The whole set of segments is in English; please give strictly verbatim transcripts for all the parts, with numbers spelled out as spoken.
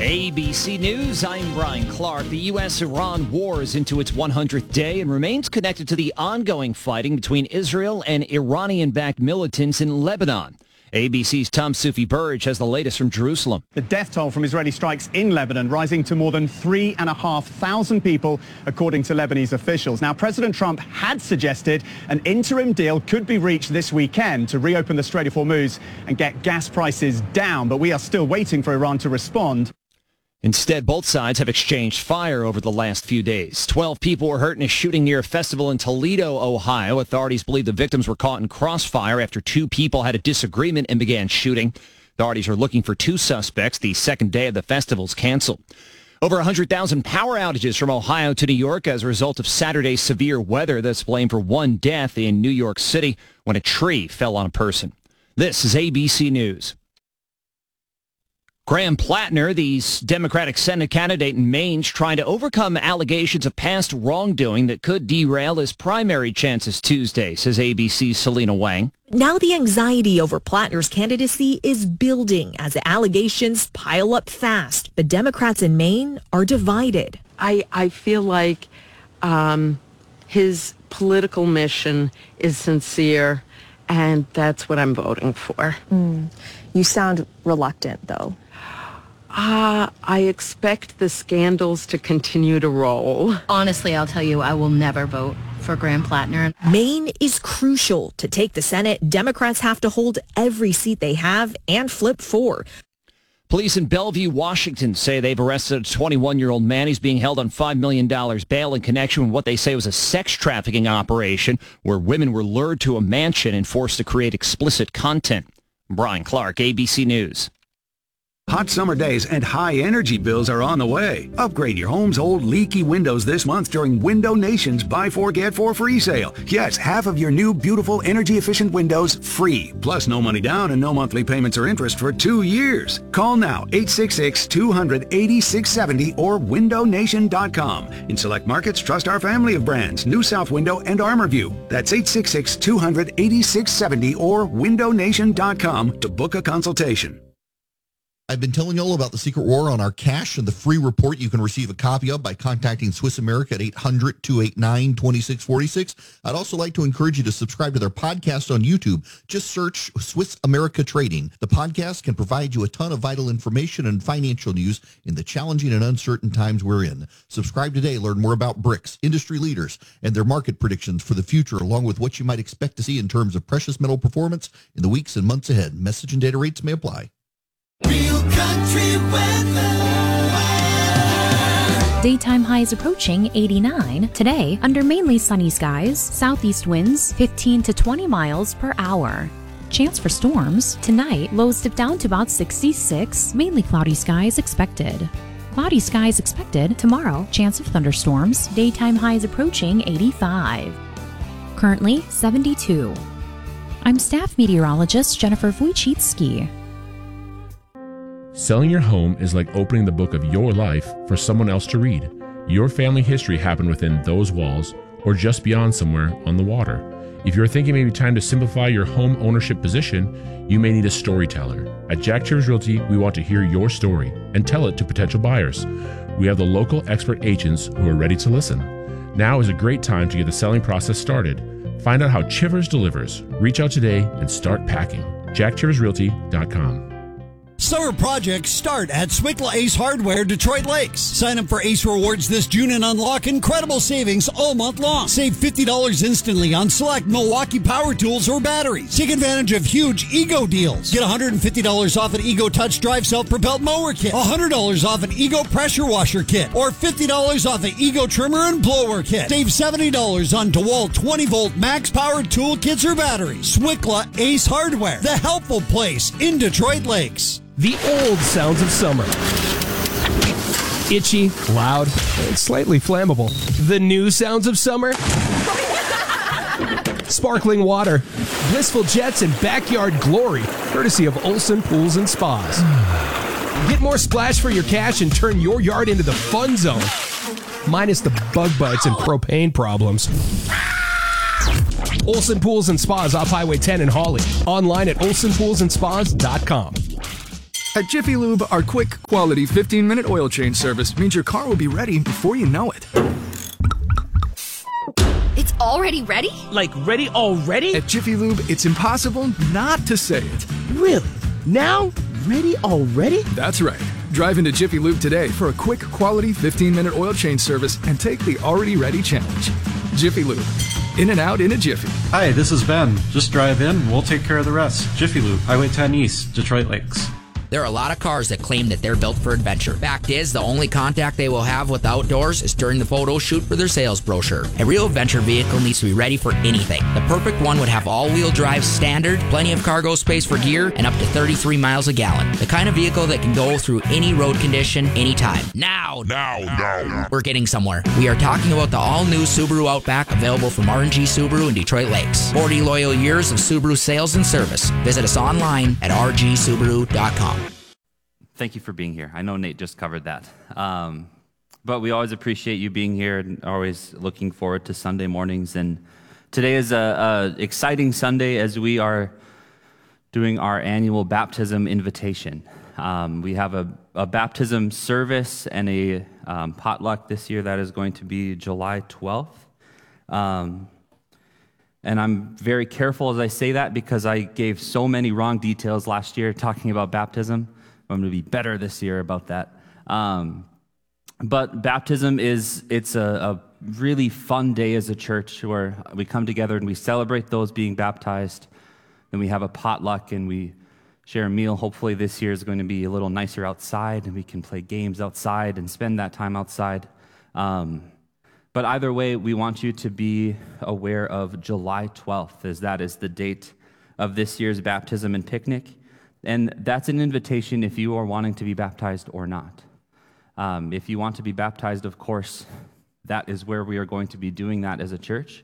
A B C News, I'm Brian Clark. The U S Iran war is into its one hundredth day and remains connected to the ongoing fighting between Israel and Iranian-backed militants in Lebanon. A B C's Tom Sufi Burge has the latest from Jerusalem. The death toll from Israeli strikes in Lebanon rising to more than three and a half thousand people, according to Lebanese officials. Now, President Trump had suggested an interim deal could be reached this weekend to reopen the Strait of Hormuz and get gas prices down, but we are still waiting for Iran to respond. Instead, both sides have exchanged fire over the last few days. Twelve people were hurt in a shooting near a festival in Toledo, Ohio. Authorities believe the victims were caught in crossfire after two people had a disagreement and began shooting. Authorities are looking for two suspects. The second day of the festival's canceled. Over one hundred thousand power outages from Ohio to New York as a result of Saturday's severe weather that's blamed for one death in New York City when a tree fell on a person. This is A B C News. Graham Plattner, the Democratic Senate candidate in Maine, is trying to overcome allegations of past wrongdoing that could derail his primary chances Tuesday, says A B C's Selena Wang. Now the anxiety over Plattner's candidacy is building as the allegations pile up fast. The Democrats in Maine are divided. I, I feel like um, his political mission is sincere, and that's what I'm voting for. Mm. You sound reluctant, though. Uh, I expect the scandals to continue to roll. Honestly, I'll tell you, I will never vote for Graham Plattner. Maine is crucial to take the Senate. Democrats have to hold every seat they have and flip four. Police in Bellevue, Washington say they've arrested a twenty-one-year-old man. He's being held on five million dollars bail in connection with what they say was a sex trafficking operation where women were lured to a mansion and forced to create explicit content. Brian Clark, A B C News. Hot summer days and high energy bills are on the way. Upgrade your home's old leaky windows this month during Window Nation's Buy four Get four free sale. Yes, half of your new beautiful energy efficient windows free. Plus no money down and no monthly payments or interest for two years. Call now eight six six, two hundred, eighty-six seventy or window nation dot com. In select markets, trust our family of brands, New South Window and ArmorView. That's eight six six, two hundred, eighty-six seventy or window nation dot com to book a consultation. I've been telling you all about the secret war on our cash and the free report you can receive a copy of by contacting Swiss America at eight hundred, two eight nine, two six four six. I'd also like to encourage you to subscribe to their podcast on YouTube. Just search Swiss America Trading. The podcast can provide you a ton of vital information and financial news in the challenging and uncertain times we're in. Subscribe today. Learn more about BRICS, industry leaders, and their market predictions for the future, along with what you might expect to see in terms of precious metal performance in the weeks and months ahead. Message and data rates may apply. Real country weather. Daytime highs approaching eighty-nine. Today, under mainly sunny skies, southeast winds fifteen to twenty miles per hour. Chance for storms. Tonight, lows dip down to about sixty-six. Mainly cloudy skies expected. Cloudy skies expected tomorrow. Chance of thunderstorms. Daytime highs approaching eighty-five. Currently, seventy-two. I'm staff meteorologist Jennifer Wojcicki. Selling your home is like opening the book of your life for someone else to read. Your family history happened within those walls or just beyond somewhere on the water. If you're thinking maybe time to simplify your home ownership position, you may need a storyteller. At Jack Chivers Realty, we want to hear your story and tell it to potential buyers. We have the local expert agents who are ready to listen. Now is a great time to get the selling process started. Find out how Chivers delivers. Reach out today and start packing. jack chivers realty dot com. Summer projects start at Swickla Ace Hardware, Detroit Lakes. Sign up for Ace Rewards this June and unlock incredible savings all month long. Save fifty dollars instantly on select Milwaukee power tools or batteries. Take advantage of huge Ego deals. Get one hundred fifty dollars off an Ego Touch Drive self-propelled mower kit, one hundred dollars off an Ego pressure washer kit, or fifty dollars off an Ego trimmer and blower kit. Save seventy dollars on DeWalt twenty volt max powered tool kits or batteries. Swickla Ace Hardware, the helpful place in Detroit Lakes. The old sounds of summer. Itchy, loud, and slightly flammable. The new sounds of summer. Sparkling water, blissful jets, and backyard glory, courtesy of Olson Pools and Spas. Get more splash for your cash and turn your yard into the fun zone. Minus the bug bites and propane problems. Olson Pools and Spas off Highway ten in Hawley. Online at olson pools and spas dot com. At Jiffy Lube, our quick, quality fifteen-minute oil change service means your car will be ready before you know it. It's already ready? Like ready already? At Jiffy Lube, it's impossible not to say it. Really? Now? Ready already? That's right. Drive into Jiffy Lube today for a quick, quality fifteen-minute oil change service and take the already ready challenge. Jiffy Lube. In and out in a jiffy. Hi, this is Ben. Just drive in, we'll take care of the rest. Jiffy Lube, Highway ten East, Detroit Lakes. There are a lot of cars that claim that they're built for adventure. Fact is, the only contact they will have with outdoors is during the photo shoot for their sales brochure. A real adventure vehicle needs to be ready for anything. The perfect one would have all-wheel drive standard, plenty of cargo space for gear, and up to thirty-three miles a gallon. The kind of vehicle that can go through any road condition, anytime. Now! Now! Now! We're getting somewhere. We are talking about the all-new Subaru Outback, available from R and G Subaru in Detroit Lakes. forty loyal years of Subaru sales and service. Visit us online at r g subaru dot com. Thank you for being here. I know Nate just covered that. Um, but we always appreciate you being here and always looking forward to Sunday mornings. And today is a, a exciting Sunday as we are doing our annual baptism invitation. Um, we have a, a baptism service and a um, potluck this year that is going to be July twelfth. Um, and I'm very careful as I say that because I gave so many wrong details last year talking about baptism. I'm going to be better this year about that. Um, but baptism is, it's a, a really fun day as a church where we come together and we celebrate those being baptized. Then we have a potluck and we share a meal. Hopefully this year is going to be a little nicer outside and we can play games outside and spend that time outside. Um, but either way, we want you to be aware of July twelfth, as that is the date of this year's baptism and picnic. And that's an invitation if you are wanting to be baptized or not. Um, if you want to be baptized, of course, that is where we are going to be doing that as a church.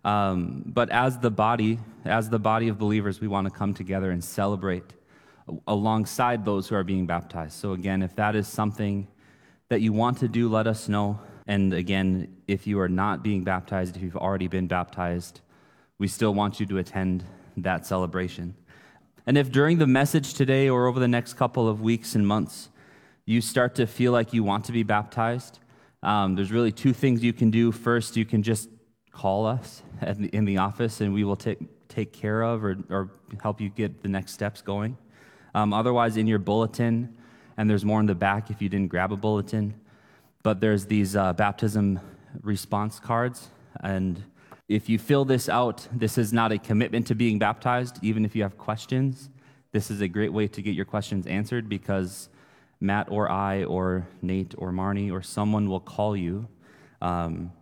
Um, but as the body, as the body of believers, we want to come together and celebrate alongside those who are being baptized. So again, if that is something that you want to do, let us know. And again, if you are not being baptized, if you've already been baptized, we still want you to attend that celebration. And if during the message today or over the next couple of weeks and months, you start to feel like you want to be baptized, um, there's really two things you can do. First, you can just call us at the, in the office and we will take take care of or, or help you get the next steps going. Um, otherwise, in your bulletin, and there's more in the back if you didn't grab a bulletin, but there's these uh, baptism response cards. And if you fill this out, this is not a commitment to being baptized. Even if you have questions, this is a great way to get your questions answered because Matt or I or Nate or Marnie or someone will call you, um,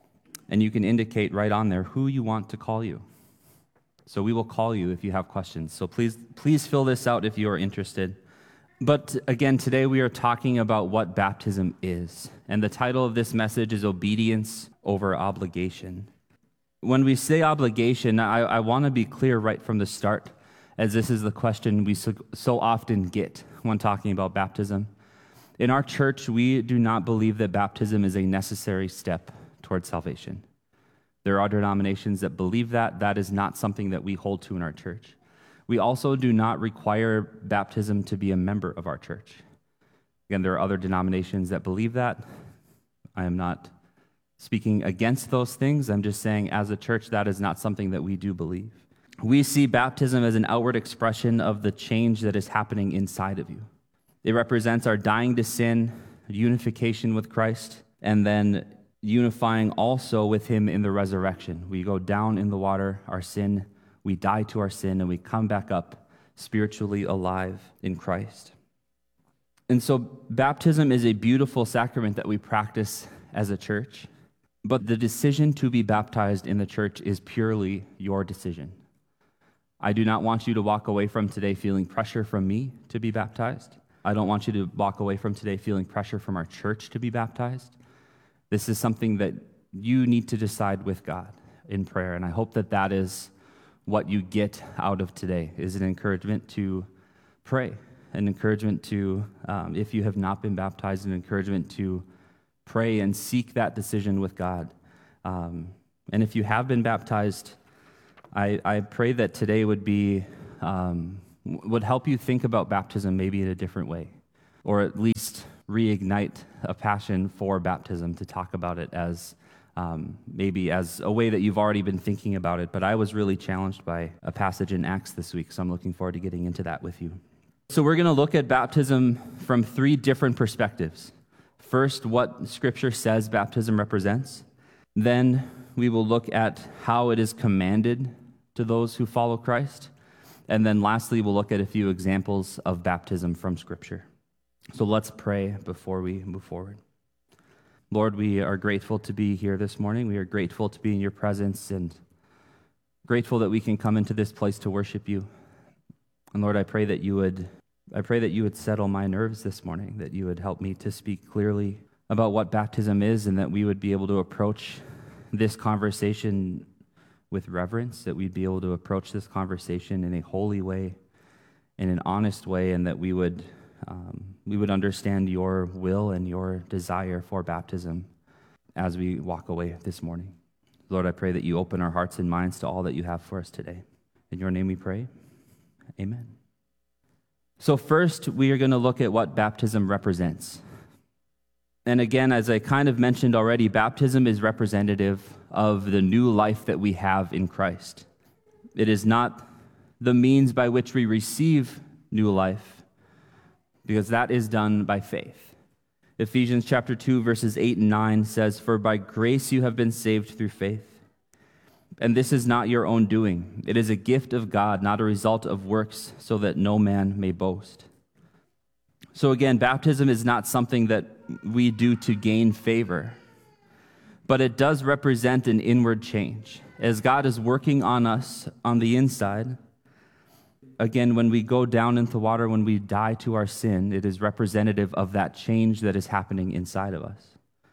and you can indicate right on there who you want to call you. So we will call you if you have questions. So please, please fill this out if you are interested. But again, today we are talking about what baptism is. And the title of this message is Obedience Over Obligation. When we say obligation, I, I want to be clear right from the start, as this is the question we so, so often get when talking about baptism. In our church, we do not believe that baptism is a necessary step towards salvation. There are denominations that believe that. That is not something that we hold to in our church. We also do not require baptism to be a member of our church. Again, there are other denominations that believe that. I am not speaking against those things. I'm just saying as a church, that is not something that we do believe. We see baptism as an outward expression of the change that is happening inside of you. It represents our dying to sin, unification with Christ, and then unifying also with him in the resurrection. We go down in the water, our sin, we die to our sin, and we come back up spiritually alive in Christ. And so baptism is a beautiful sacrament that we practice as a church, but the decision to be baptized in the church is purely your decision. I do not want you to walk away from today feeling pressure from me to be baptized. I don't want you to walk away from today feeling pressure from our church to be baptized. This is something that you need to decide with God in prayer, and I hope that that is what you get out of today, is an encouragement to pray, an encouragement to, um, if you have not been baptized, an encouragement to pray and seek that decision with God. Um, and if you have been baptized, I, I pray that today would be um, would help you think about baptism maybe in a different way, or at least reignite a passion for baptism, to talk about it as um, maybe as a way that you've already been thinking about it. But I was really challenged by a passage in Acts this week, so I'm looking forward to getting into that with you. So we're going to look at baptism from three different perspectives. First, what Scripture says baptism represents. Then we will look at how it is commanded to those who follow Christ. And then lastly, we'll look at a few examples of baptism from Scripture. So let's pray before we move forward. Lord, we are grateful to be here this morning. We are grateful to be in your presence and grateful that we can come into this place to worship you. And Lord, I pray that you would I pray that you would settle my nerves this morning, that you would help me to speak clearly about what baptism is, and that we would be able to approach this conversation with reverence, that we'd be able to approach this conversation in a holy way, in an honest way, and that we would um, we would understand your will and your desire for baptism as we walk away this morning. Lord, I pray that you open our hearts and minds to all that you have for us today. In your name we pray. Amen. So first, we are going to look at what baptism represents. And again, as I kind of mentioned already, baptism is representative of the new life that we have in Christ. It is not the means by which we receive new life, because that is done by faith. Ephesians chapter two, verses eight and nine says, "For by grace you have been saved through faith. And this is not your own doing. It is a gift of God, not a result of works, so that no man may boast." So again, baptism is not something that we do to gain favor, but it does represent an inward change. As God is working on us on the inside, again, when we go down into the water, when we die to our sin, it is representative of that change that is happening inside of us.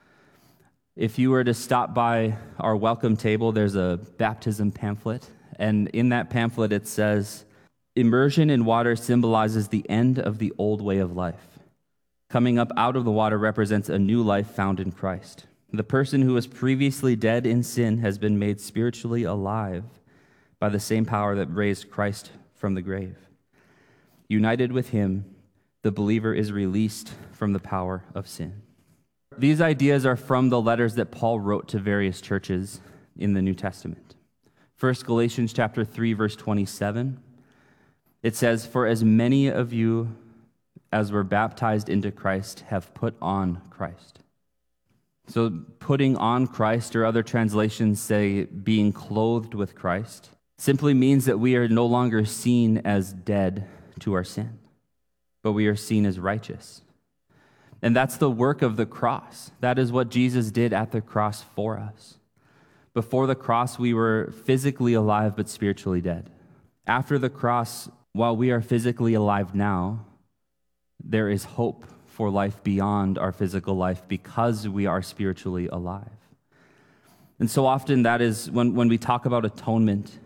If you were to stop by our welcome table, there's a baptism pamphlet, and in that pamphlet it says, "Immersion in water symbolizes the end of the old way of life. Coming up out of the water represents a new life found in Christ. The person who was previously dead in sin has been made spiritually alive by the same power that raised Christ from the grave. United with him, the believer is released from the power of sin." These ideas are from the letters that Paul wrote to various churches in the New Testament. First Galatians chapter three, verse twenty-seven, it says, "For as many of you as were baptized into Christ have put on Christ." So putting on Christ, or other translations say being clothed with Christ, simply means that we are no longer seen as dead to our sin, but we are seen as righteous. And that's the work of the cross. That is what Jesus did at the cross for us. Before the cross, we were physically alive but spiritually dead. After the cross, while we are physically alive now, there is hope for life beyond our physical life because we are spiritually alive. And so often that is, when, when we talk about atonement,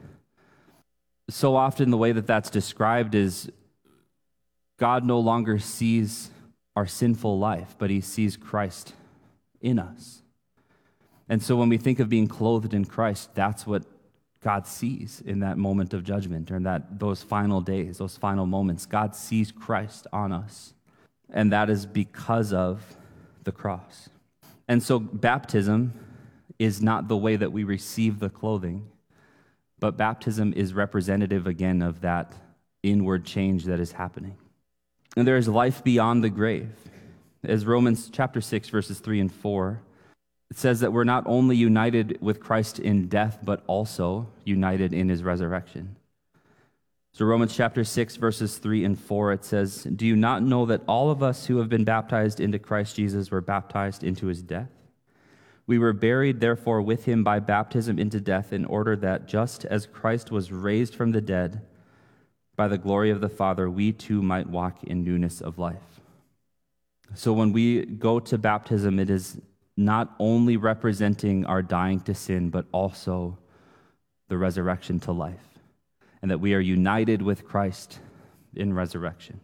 so often the way that that's described is God no longer sees our sinful life, but he sees Christ in us. And so when we think of being clothed in Christ, that's what God sees in that moment of judgment, or in that those final days, those final moments. God sees Christ on us, and that is because of the cross. And so baptism is not the way that we receive the clothing, but baptism is representative again of that inward change that is happening. And there is life beyond the grave. As Romans chapter six, verses three and four, it says that we're not only united with Christ in death, but also united in his resurrection. So Romans chapter six, verses three and four, it says, "Do you not know that all of us who have been baptized into Christ Jesus were baptized into his death? We were buried, therefore, with him by baptism into death, in order that just as Christ was raised from the dead by the glory of the Father, we too might walk in newness of life." So when we go to baptism, it is not only representing our dying to sin, but also the resurrection to life, and that we are united with Christ in resurrection.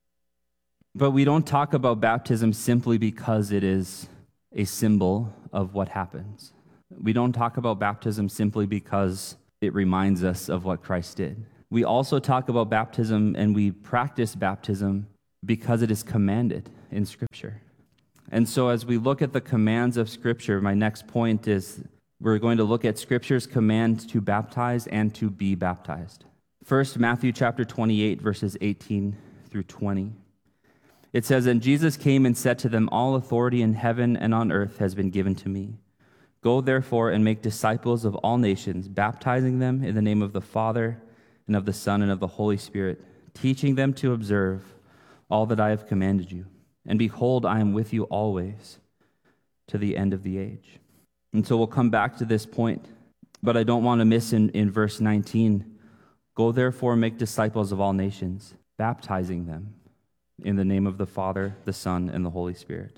But we don't talk about baptism simply because it is a symbol of what happens. We don't talk about baptism simply because it reminds us of what Christ did. we also talk about baptism and we practice baptism because it is commanded in Scripture. And so as we look at the commands of Scripture, my next point is we're going to look at Scripture's command to baptize and to be baptized. First, Matthew chapter twenty-eight, verses eighteen through twenty. It says, "And Jesus came and said to them, All authority in heaven and on earth has been given to me. Go therefore and make disciples of all nations, baptizing them in the name of the Father and of the Son and of the Holy Spirit, teaching them to observe all that I have commanded you. And behold, I am with you always to the end of the age." And so we'll come back to this point, but I don't want to miss in, in verse nineteen, "Go therefore and make disciples of all nations, baptizing them in the name of the Father, the Son, and the Holy Spirit."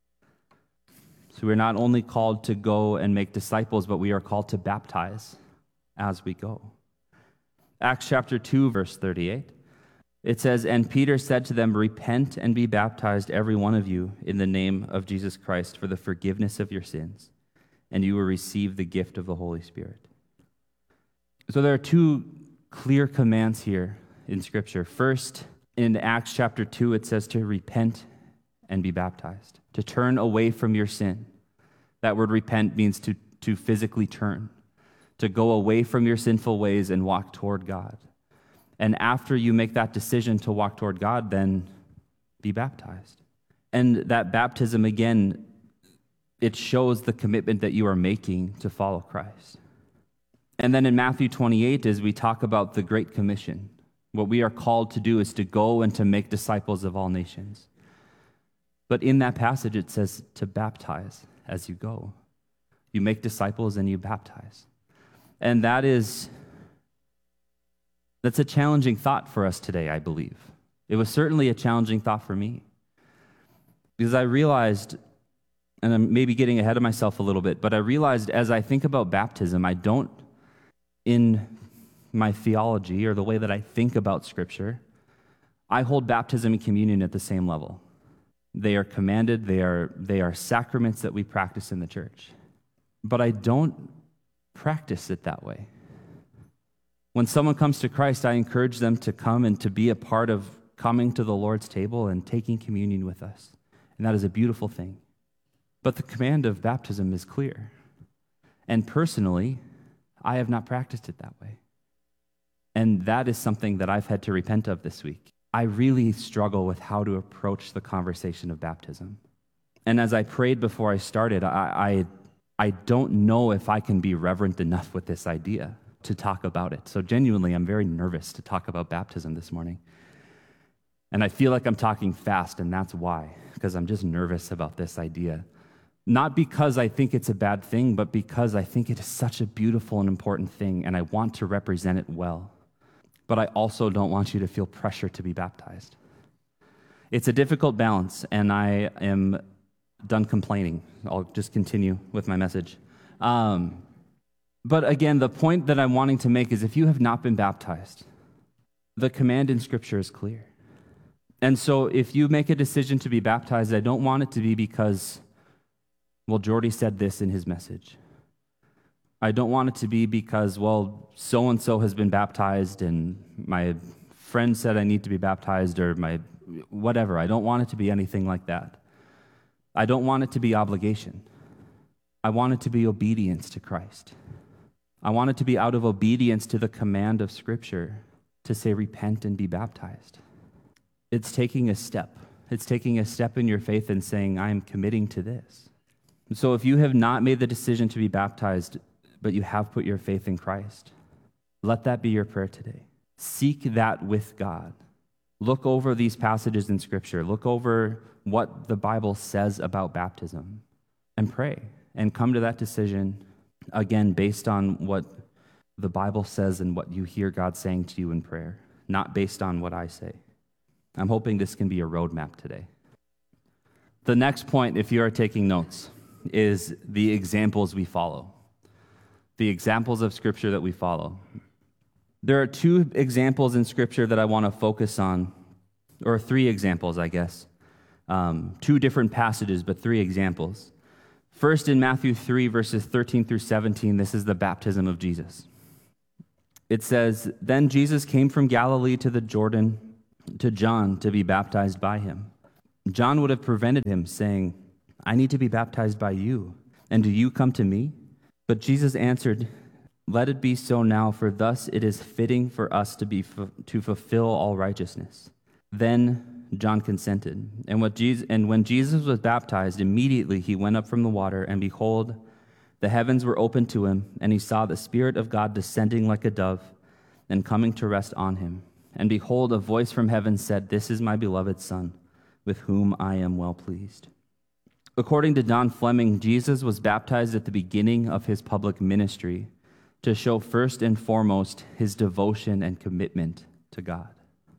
So we're not only called to go and make disciples, but we are called to baptize as we go. Acts chapter two, verse thirty-eight. It says, "And Peter said to them, Repent and be baptized, every one of you, in the name of Jesus Christ for the forgiveness of your sins, and you will receive the gift of the Holy Spirit." So there are two clear commands here in Scripture. First, in Acts chapter two, it says to repent and be baptized, to turn away from your sin. That word repent means to, to physically turn, to go away from your sinful ways and walk toward God. And after you make that decision to walk toward God, then be baptized. And that baptism, again, it shows the commitment that you are making to follow Christ. And then in Matthew twenty-eight, as we talk about the Great Commission, what we are called to do is to go and to make disciples of all nations. But in that passage, it says to baptize as you go. You make disciples and you baptize. And that is... That's a challenging thought for us today, I believe. It was certainly a challenging thought for me. Because I realized, and I'm maybe getting ahead of myself a little bit, but I realized as I think about baptism, I don't, in my theology or the way that I think about Scripture, I hold baptism and communion at the same level. They are commanded, they are, they are sacraments that we practice in the church. But I don't practice it that way. When someone comes to Christ, I encourage them to come and to be a part of coming to the Lord's table and taking communion with us. And that is a beautiful thing. But the command of baptism is clear. And personally, I have not practiced it that way. And that is something that I've had to repent of this week. I really struggle with how to approach the conversation of baptism. And as I prayed before I started, I, I, I don't know if I can be reverent enough with this idea to talk about it. So genuinely, I'm very nervous to talk about baptism this morning. And I feel like I'm talking fast, and that's why, because I'm just nervous about this idea. Not because I think it's a bad thing, but because I think it is such a beautiful and important thing, and I want to represent it well. But I also don't want you to feel pressure to be baptized. It's a difficult balance, and I am done complaining. I'll just continue with my message. Um, But again, the point that I'm wanting to make is if you have not been baptized, the command in Scripture is clear. And so if you make a decision to be baptized, I don't want it to be because, well, Jordy said this in his message. I don't want it to be because, well, so-and-so has been baptized and my friend said I need to be baptized or my whatever. I don't want it to be anything like that. I don't want it to be obligation. I want it to be obedience to Christ. I want it to be out of obedience to the command of Scripture to say, repent and be baptized. It's taking a step. It's taking a step in your faith and saying, I am committing to this. So if you have not made the decision to be baptized, but you have put your faith in Christ, let that be your prayer today. Seek that with God. Look over these passages in Scripture. Look over what the Bible says about baptism and pray and come to that decision, again, based on what the Bible says and what you hear God saying to you in prayer, not based on what I say. I'm hoping this can be a roadmap today. The next point, if you are taking notes, is the examples we follow. The examples of Scripture that we follow. There are two examples in Scripture that I want to focus on, or three examples, I guess. Um, two different passages, but three examples. First, in Matthew three, verses thirteen through seventeen, this is the baptism of Jesus. it says, "Then Jesus came from Galilee to the Jordan to John to be baptized by him. John would have prevented him, saying, 'I need to be baptized by you, and do you come to me?' But Jesus answered, 'Let it be so now, for thus it is fitting for us to be to fulfill all righteousness.' Then John consented. And what Jesus and when Jesus was baptized, immediately he went up from the water, and behold, the heavens were opened to him, and he saw the Spirit of God descending like a dove and coming to rest on him. And behold, a voice from heaven said, 'This is my beloved Son, with whom I am well pleased.'" According to Don Fleming, Jesus was baptized at the beginning of his public ministry to show first and foremost his devotion and commitment to God.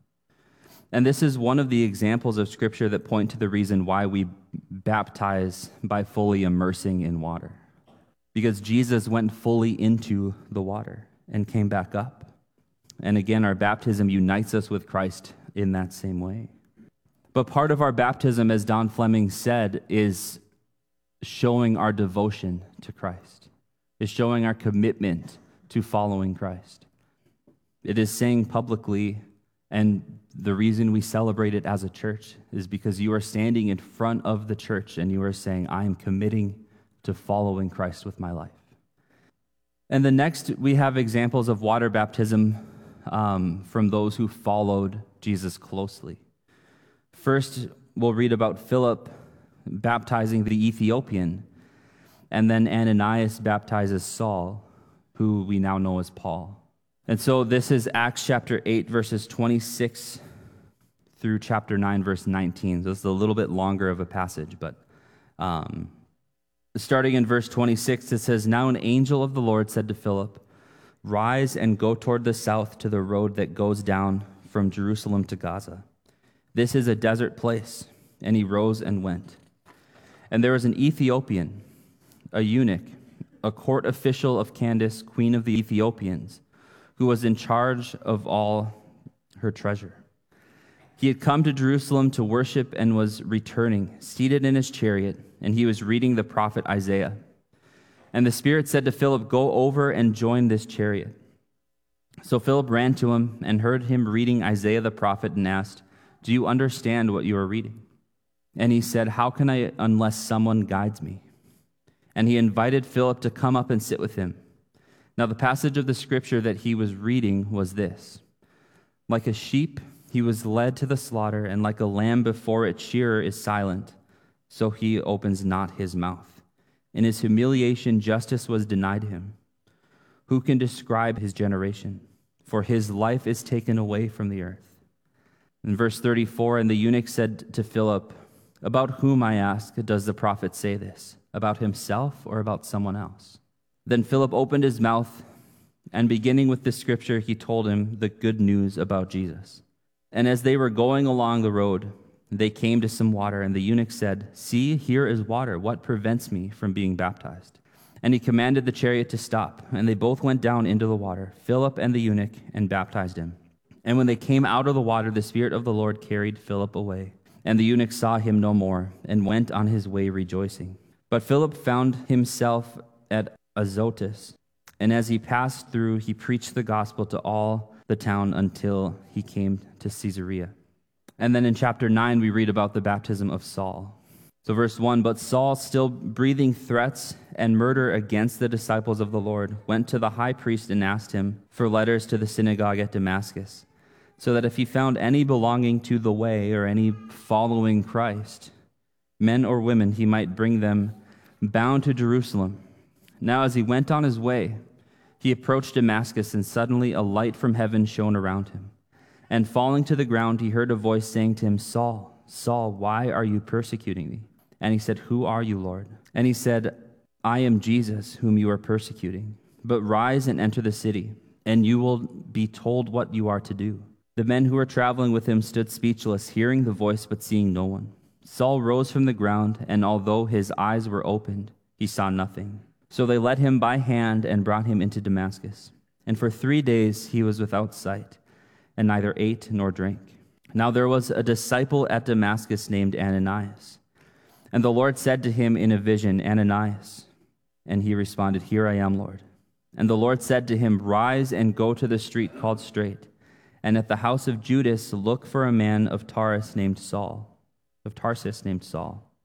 And this is one of the examples of Scripture that point to the reason why we baptize by fully immersing in water. Because Jesus went fully into the water and came back up. And again, our baptism unites us with Christ in that same way. But part of our baptism, as Don Fleming said, is showing our devotion to Christ, is showing our commitment to following Christ. It is saying publicly, and the reason we celebrate it as a church is because you are standing in front of the church and you are saying, "I am committing to following Christ with my life." And the next, we have examples of water baptism um, from those who followed Jesus closely. First, we'll read about Philip baptizing the Ethiopian, and then Ananias baptizes Saul, who we now know as Paul. And so this is Acts chapter eight, verses twenty-six through chapter nine, verse nineteen. So it's a little bit longer of a passage, but um, starting in verse twenty-six, it says, "Now an angel of the Lord said to Philip, 'Rise and go toward the south to the road that goes down from Jerusalem to Gaza. This is a desert place.' And he rose and went. And there was an Ethiopian, a eunuch, a court official of Candace, queen of the Ethiopians, who was in charge of all her treasure. He had come to Jerusalem to worship and was returning, seated in his chariot, and he was reading the prophet Isaiah. And the Spirit said to Philip, 'Go over and join this chariot.' So Philip ran to him and heard him reading Isaiah the prophet and asked, 'Do you understand what you are reading?' And he said, 'How can I unless someone guides me?' And he invited Philip to come up and sit with him. Now the passage of the scripture that he was reading was this: 'Like a sheep he was led to the slaughter, and like a lamb before its shearer is silent, so he opens not his mouth. In his humiliation justice was denied him. Who can describe his generation? For his life is taken away from the earth.' In verse thirty-four, and the eunuch said to Philip, 'About whom, I ask, does the prophet say this? About himself or about someone else?' Then Philip opened his mouth, and beginning with this scripture, he told him the good news about Jesus. And as they were going along the road, they came to some water, and the eunuch said, 'See, here is water. What prevents me from being baptized?' And he commanded the chariot to stop, and they both went down into the water, Philip and the eunuch, and baptized him. And when they came out of the water, the Spirit of the Lord carried Philip away. And the eunuch saw him no more, and went on his way rejoicing. But Philip found himself at Azotus, and as he passed through, he preached the gospel to all the town until he came to Caesarea." And then in chapter nine, we read about the baptism of Saul. So verse one, "But Saul, still breathing threats and murder against the disciples of the Lord, went to the high priest and asked him for letters to the synagogue at Damascus, so that if he found any belonging to the way or any following Christ, men or women, he might bring them bound to Jerusalem. Now as he went on his way, he approached Damascus, and suddenly a light from heaven shone around him. And falling to the ground, he heard a voice saying to him, 'Saul, Saul, why are you persecuting me?' And he said, 'Who are you, Lord?' And he said, 'I am Jesus, whom you are persecuting. But rise and enter the city, and you will be told what you are to do.' The men who were traveling with him stood speechless, hearing the voice but seeing no one. Saul rose from the ground, and although his eyes were opened, he saw nothing. So they led him by hand and brought him into Damascus. And for three days he was without sight, and neither ate nor drank. Now there was a disciple at Damascus named Ananias. And the Lord said to him in a vision, 'Ananias.' And he responded, 'Here I am, Lord.' And the Lord said to him, Rise and go to the street called Straight, and at the house of Judas look for a man of Tarsus named Saul, of Tarsus named Saul.